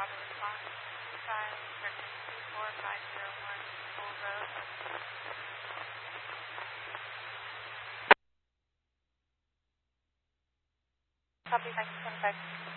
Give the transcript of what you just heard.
Bravo response. Size, direction 24501, Bull Road. Copy, 1925.